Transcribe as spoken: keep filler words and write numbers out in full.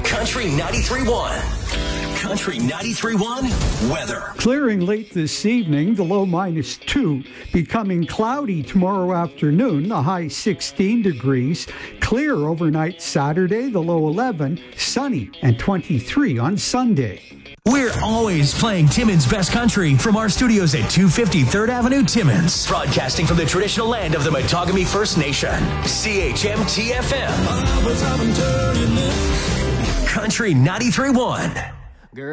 Country ninety-three point one. Country ninety-three point one weather. Clearing late this evening, the low minus two. Becoming cloudy tomorrow afternoon, the high sixteen degrees. Clear overnight Saturday, the low eleven. Sunny and twenty-three on Sunday. We're always playing Timmins Best Country from our studios at two fifty third Avenue, Timmins. Broadcasting from the traditional land of the Matagami First Nation. C H M T F M. Country ninety-three point one.